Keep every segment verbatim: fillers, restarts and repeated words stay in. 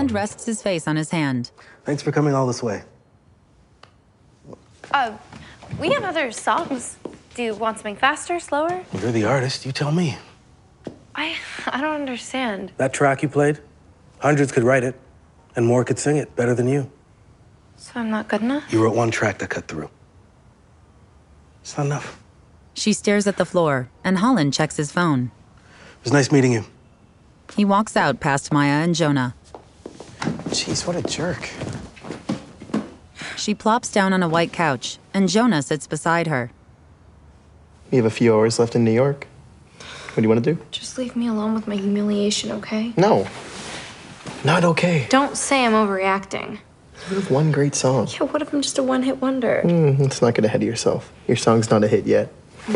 Holland rests his face on his hand. Thanks for coming all this way. Uh, we have other songs. Do you want something faster, slower? You're the artist, you tell me. I I don't understand. That track you played, hundreds could write it, and more could sing it better than you. So I'm not good enough? You wrote one track that cut through. It's not enough. She stares at the floor, and Holland checks his phone. It was nice meeting you. He walks out past Maya and Jonah. Jeez, what a jerk. She plops down on a white couch, and Jonah sits beside her. We have a few hours left in New York. What do you want to do? Just leave me alone with my humiliation, okay? No. Not okay. Don't say I'm overreacting. You have one great song. Yeah, what if I'm just a one-hit wonder? Mm, let's not get ahead of yourself. Your song's not a hit yet.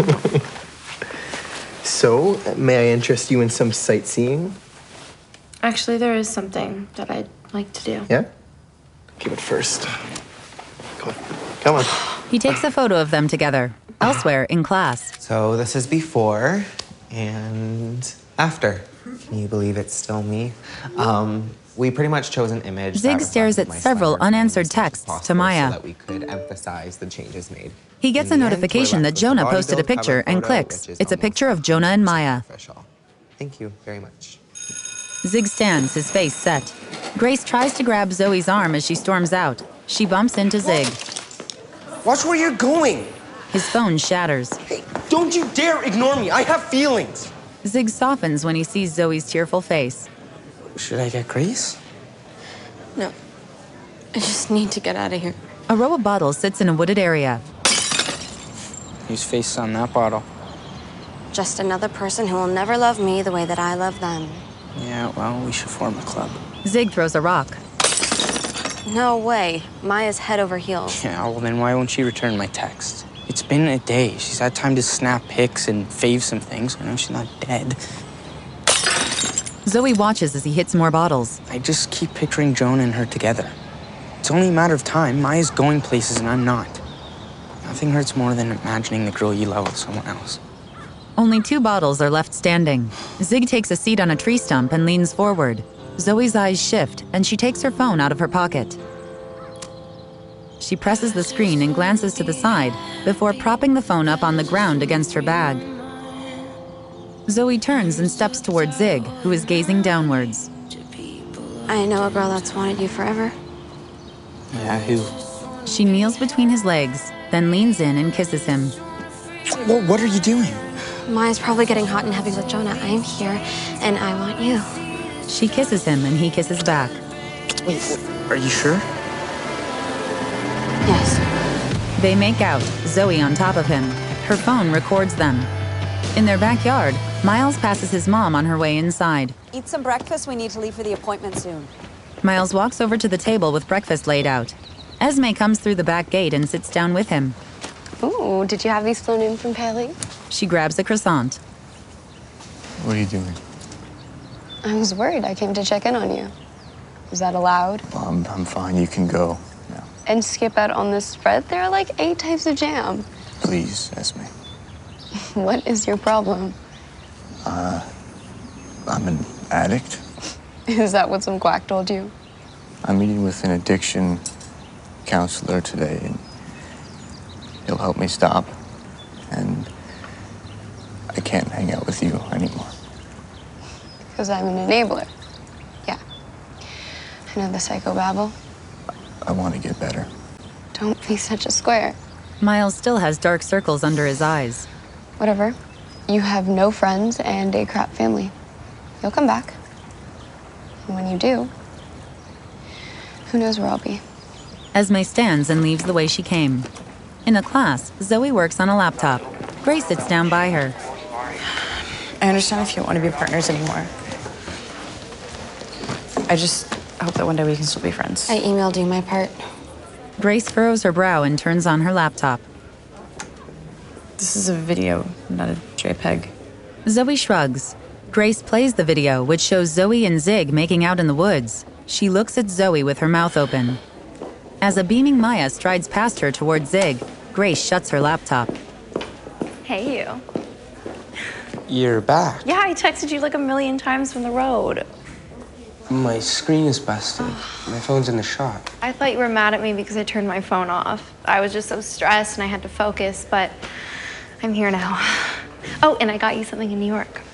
So, may I interest you in some sightseeing? Actually, there is something that I'd like to do. Yeah? Okay, but first. Come on. Come on. He takes a photo of them together, elsewhere in class. So this is before and after. Can you believe it's still me? Um, we pretty much chose an image. Zig stares at several unanswered texts to Maya. So that we could emphasize the changes made. He gets a notification that Jonah posted a picture and clicks. It's a picture of Jonah and Maya. Thank you very much. Zig stands, his face set. Grace tries to grab Zoe's arm as she storms out. She bumps into Zig. Watch where you're going. His phone shatters. Hey, don't you dare ignore me. I have feelings. Zig softens when he sees Zoe's tearful face. Should I get Grace? No. I just need to get out of here. A row of bottles sits in a wooded area. Whose face is on that bottle? Just another person who will never love me the way that I love them. Yeah, well, we should form a club. Zig throws a rock. No way. Maya's head over heels. Yeah, well, then why won't she return my text? It's been a day. She's had time to snap pics and fave some things. I know she's not dead. Zoe watches as he hits more bottles. I just keep picturing Jonah and her together. It's only a matter of time. Maya's going places and I'm not. Nothing hurts more than imagining the girl you love with someone else. Only two bottles are left standing. Zig takes a seat on a tree stump and leans forward. Zoe's eyes shift, and she takes her phone out of her pocket. She presses the screen and glances to the side before propping the phone up on the ground against her bag. Zoe turns and steps toward Zig, who is gazing downwards. I know a girl that's wanted you forever. Yeah, who? She kneels between his legs, then leans in and kisses him. Well, what are you doing? Maya's probably getting hot and heavy with Jonah. I'm here, and I want you. She kisses him, and he kisses back. Wait, are you sure? Yes. They make out, Zoe on top of him. Her phone records them. In their backyard, Miles passes his mom on her way inside. Eat some breakfast. We need to leave for the appointment soon. Miles walks over to the table with breakfast laid out. Esme comes through the back gate and sits down with him. Ooh, did you have these flown in from Paris? She grabs a croissant. What are you doing? I was worried. I came to check in on you. Is that allowed? Well, I'm, I'm fine. You can go now. And skip out on this spread? There are like eight types of jam. Please, Esme. What is your problem? Uh, I'm an addict. Is that what some quack told you? I'm meeting with an addiction counselor today, and he'll help me stop. And I can't hang out with you anymore. Because I'm an enabler. Yeah. I know the psychobabble. I want to get better. Don't be such a square. Miles still has dark circles under his eyes. Whatever. You have no friends and a crap family. You'll come back. And when you do, who knows where I'll be. Esme stands and leaves the way she came. In a class, Zoe works on a laptop. Grace sits down by her. I understand if you don't want to be partners anymore. I just hope that one day we can still be friends. I emailed you my part. Grace furrows her brow and turns on her laptop. This is a video, not a JPEG. Zoe shrugs. Grace plays the video, which shows Zoe and Zig making out in the woods. She looks at Zoe with her mouth open. As a beaming Maya strides past her toward Zig, Grace shuts her laptop. Hey, you. You're back. Yeah, I texted you like a million times from the road. My screen is busted. My phone's in the shop. I thought you were mad at me because I turned my phone off. I was just so stressed and I had to focus, but I'm here now. Oh, and I got you something in New York.